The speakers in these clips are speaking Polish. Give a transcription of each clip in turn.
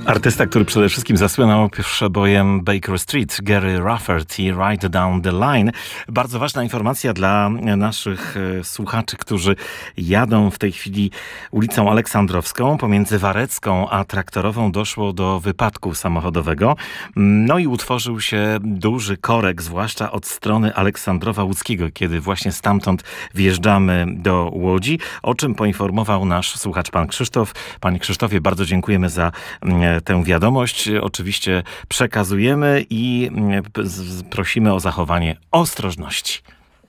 Artysta, który przede wszystkim zasłynął przebojem Baker Street, Gary Rafferty, Right Down the Line. Bardzo ważna informacja dla naszych słuchaczy, którzy jadą w tej chwili ulicą Aleksandrowską. Pomiędzy Warecką a Traktorową doszło do wypadku samochodowego. No i utworzył się duży korek, zwłaszcza od strony Aleksandrowa Łódzkiego, kiedy właśnie stamtąd wjeżdżamy do Łodzi, o czym poinformował nasz słuchacz pan Krzysztof. Panie Krzysztofie, bardzo dziękujemy za tę wiadomość. Oczywiście przekazujemy i prosimy o zachowanie ostrożności.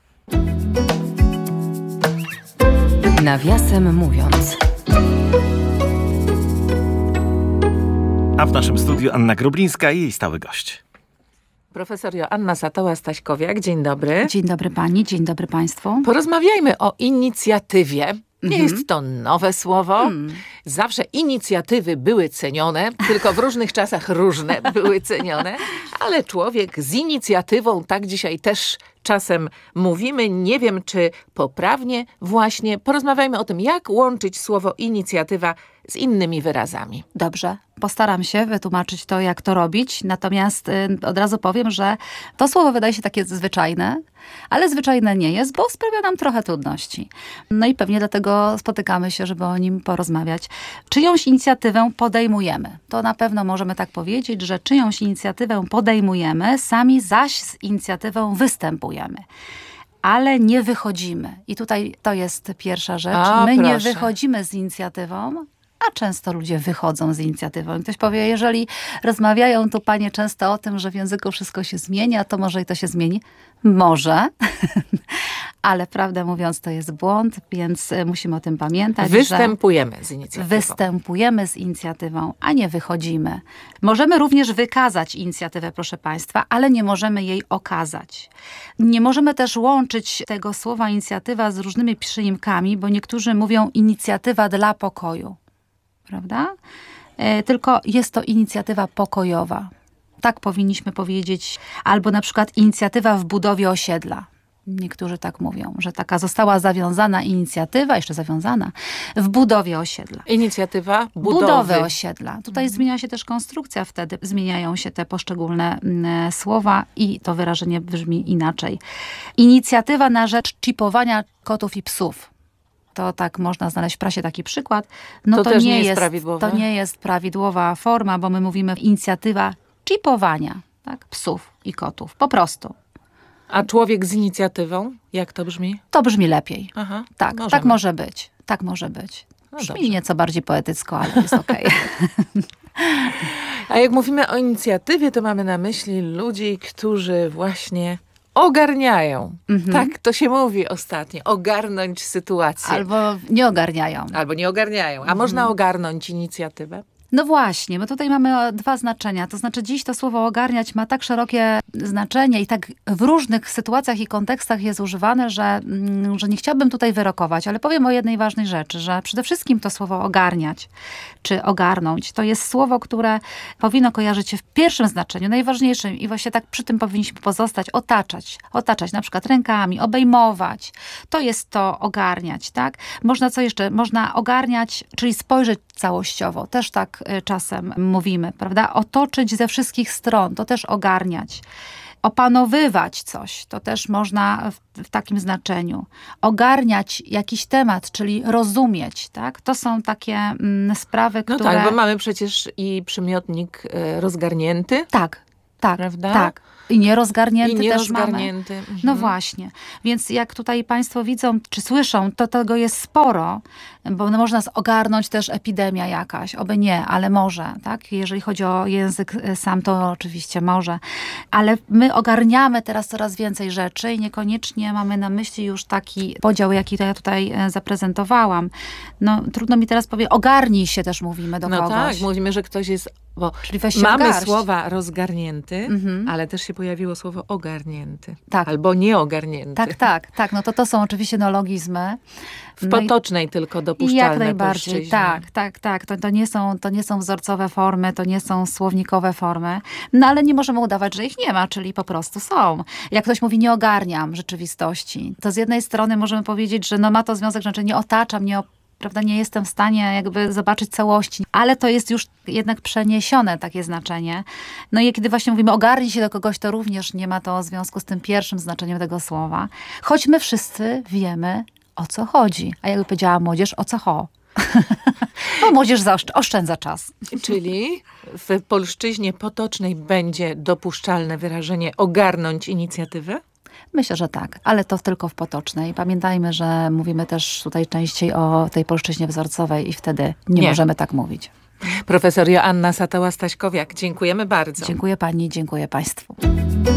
Nawiasem mówiąc. A w naszym studiu Anna Grublińska i jej stały gość. Profesor Joanna Satoła-Staśkowiak, dzień dobry. Dzień dobry pani, dzień dobry państwu. Porozmawiajmy o inicjatywie. Nie jest to nowe słowo. Zawsze inicjatywy były cenione, tylko w różnych czasach różne były cenione, ale człowiek z inicjatywą, tak dzisiaj też czasem mówimy, nie wiem czy poprawnie właśnie. Porozmawiajmy o tym, jak łączyć słowo inicjatywa z innymi wyrazami. Dobrze, postaram się wytłumaczyć to, jak to robić, natomiast od razu powiem, że to słowo wydaje się takie zwyczajne, ale zwyczajne nie jest, bo sprawia nam trochę trudności. No i pewnie dlatego spotykamy się, żeby o nim porozmawiać. Czyjąś inicjatywę podejmujemy. To na pewno możemy tak powiedzieć, że czyjąś inicjatywę podejmujemy, sami zaś z inicjatywą występujemy. Ale nie wychodzimy. I tutaj to jest pierwsza rzecz. My nie wychodzimy z inicjatywą, a często ludzie wychodzą z inicjatywą. I ktoś powie, jeżeli rozmawiają tu panie często o tym, że w języku wszystko się zmienia, to może i to się zmieni. Może, ale prawdę mówiąc to jest błąd, więc musimy o tym pamiętać. Występujemy z inicjatywą. Występujemy z inicjatywą, a nie wychodzimy. Możemy również wykazać inicjatywę, proszę państwa, ale nie możemy jej okazać. Nie możemy też łączyć tego słowa inicjatywa z różnymi przyimkami, bo niektórzy mówią inicjatywa dla pokoju. Prawda? Tylko jest to inicjatywa pokojowa. Tak powinniśmy powiedzieć. Albo na przykład inicjatywa w budowie osiedla. Niektórzy tak mówią, że taka została zawiązana inicjatywa, jeszcze zawiązana, w budowie osiedla. Inicjatywa budowy osiedla. Tutaj zmienia się też konstrukcja wtedy. Zmieniają się te poszczególne słowa i to wyrażenie brzmi inaczej. Inicjatywa na rzecz czipowania kotów i psów. To tak można znaleźć w prasie taki przykład. No to nie jest prawidłowe. To nie jest prawidłowa forma, bo my mówimy inicjatywa czipowania, tak? Psów i kotów. Po prostu. A człowiek z inicjatywą? Jak to brzmi? To brzmi lepiej. Aha, tak może być. Tak może być. Brzmi nieco bardziej poetycko, ale jest okej. A jak mówimy o inicjatywie, to mamy na myśli ludzi, którzy właśnie ogarniają. Tak to się mówi ostatnio. Ogarnąć sytuację. Albo nie ogarniają. A można ogarnąć inicjatywę? No właśnie, bo tutaj mamy dwa znaczenia. To znaczy dziś to słowo ogarniać ma tak szerokie znaczenie i tak w różnych sytuacjach i kontekstach jest używane, że nie chciałabym tutaj wyrokować, ale powiem o jednej ważnej rzeczy, że przede wszystkim to słowo ogarniać czy ogarnąć to jest słowo, które powinno kojarzyć się w pierwszym znaczeniu, najważniejszym i właśnie tak przy tym powinniśmy pozostać, otaczać na przykład rękami, obejmować. To jest to ogarniać, tak? Można co jeszcze? Można ogarniać, czyli spojrzeć całościowo. Też tak czasem mówimy, prawda? Otoczyć ze wszystkich stron, to też ogarniać. Opanowywać coś, to też można w takim znaczeniu. Ogarniać jakiś temat, czyli rozumieć, tak? To są takie sprawy, które... No tak, bo mamy przecież i przymiotnik rozgarnięty. Tak, prawda? Tak. I nierozgarnięty też mamy. No właśnie. Więc jak tutaj państwo widzą, czy słyszą, to tego jest sporo, bo można ogarnąć też epidemia jakaś. Oby nie, ale może. Tak? Jeżeli chodzi o język sam, to oczywiście może. Ale my ogarniamy teraz coraz więcej rzeczy i niekoniecznie mamy na myśli już taki podział, jaki to ja tutaj zaprezentowałam. No trudno mi teraz powiedzieć, ogarnij się też mówimy do kogoś. No tak, mówimy, że ktoś jest... Bo czyli weź się mamy słowa rozgarnięty, ale też się pojawiło słowo ogarnięty. Tak. Albo nieogarnięty. Tak. No to są oczywiście neologizmy. W potocznej tylko dopuszczalne. Jak najbardziej, tak. To nie są wzorcowe formy, to nie są słownikowe formy. No ale nie możemy udawać, że ich nie ma, czyli po prostu są. Jak ktoś mówi, nie ogarniam rzeczywistości, to z jednej strony możemy powiedzieć, że no ma to związek, znaczy nie otaczam, prawda, nie jestem w stanie jakby zobaczyć całości, ale to jest już jednak przeniesione takie znaczenie. No i kiedy właśnie mówimy ogarnij się do kogoś, to również nie ma to związku z tym pierwszym znaczeniem tego słowa. Choć my wszyscy wiemy, o co chodzi. A jakby powiedziała młodzież, o co ho? No młodzież oszczędza czas. Czyli w polszczyźnie potocznej będzie dopuszczalne wyrażenie ogarnąć inicjatywę? Myślę, że tak, ale to tylko w potocznej. Pamiętajmy, że mówimy też tutaj częściej o tej polszczyźnie wzorcowej i wtedy nie możemy tak mówić. Profesor Joanna Satała-Staśkowiak, dziękujemy bardzo. Dziękuję pani, dziękuję państwu.